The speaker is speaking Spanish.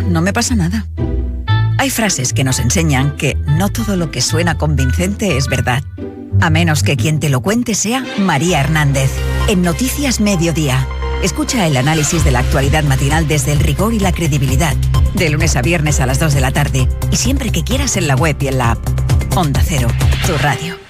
no me pasa nada. Hay frases que nos enseñan que no todo lo que suena convincente es verdad. A menos que quien te lo cuente sea María Hernández. En Noticias Mediodía. Escucha el análisis de la actualidad matinal desde el rigor y la credibilidad. De lunes a viernes a las 2 de la tarde. Y siempre que quieras en la web y en la app. Onda Cero, tu radio.